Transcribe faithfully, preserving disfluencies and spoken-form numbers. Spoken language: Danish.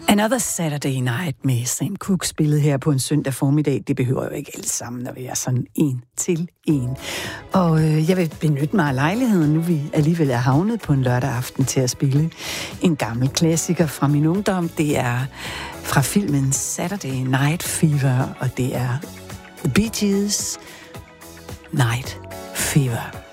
Another Saturday Night med Sam Cooke spillet her på en søndag formiddag. Det behøver jo ikke alt sammen at være sådan en til en. Og øh, jeg vil benytte mig af lejligheden, nu vi alligevel er havnet på en lørdag aften til at spille en gammel klassiker fra min ungdom. Det er fra filmen Saturday Night Fever, og det er The Bee Gees' Night Fever.